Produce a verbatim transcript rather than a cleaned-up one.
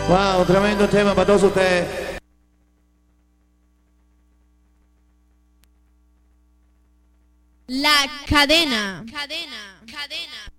Wow, tremendo tema para todos ustedes. La cadena. Cadena. Cadena.